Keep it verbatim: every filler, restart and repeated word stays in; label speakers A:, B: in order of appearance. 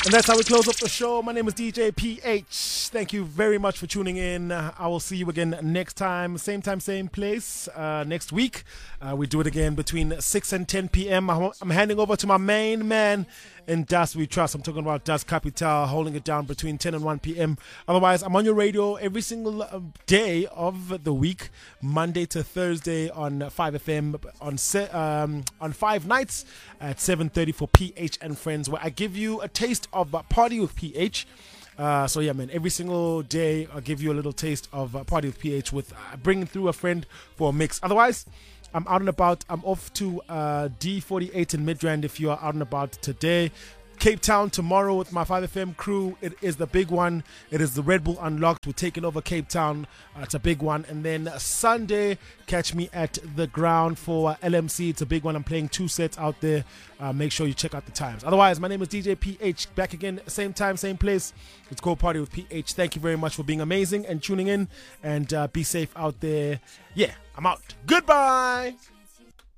A: And that's how we close up the show. My name is D J P H. Thank you very much for tuning in. Uh, I will see you again next time. Same time, same place. Uh, next week, uh, we do it again between six and ten p.m. I'm, I'm handing over to my main man in Das We Trust. I'm talking about Das Capital, holding it down between ten and one p.m. Otherwise, I'm on your radio every single uh, day of the week, Monday to Thursday on five F M, on se- um, on five nights at seven thirty for P H and Friends, where I give you a taste of uh, Party with P H. Uh, so yeah, man, every single day I'll give you a little taste of uh, Party with P H with uh, bringing through a friend for a mix. Otherwise, I'm out and about. I'm off to uh, D forty-eight in Midrand if you are out and about today. Cape Town tomorrow with my five F M crew. It is the big one. It is the Red Bull Unlocked. We're taking over Cape Town. Uh, it's a big one. And then Sunday, catch me at the ground for uh, L M C. It's a big one. I'm playing two sets out there. Uh, make sure you check out the times. Otherwise, my name is D J P H. Back again, same time, same place. It's called Party with P H. Thank you very much for being amazing and tuning in. And uh, be safe out there. Yeah, I'm out. Goodbye.